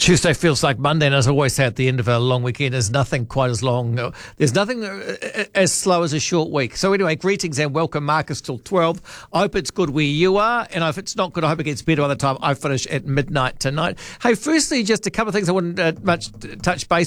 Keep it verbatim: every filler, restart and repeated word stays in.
Tuesday feels like Monday, and as I always say at the end of a long weekend, there's nothing quite as long. There's nothing as slow as a short week. So anyway, greetings and welcome, Marcus, till twelve. I hope it's good where you are, and if it's not good, I hope it gets better by the time I finish at midnight tonight. Hey, firstly, just a couple of things I wouldn't uh, much touch base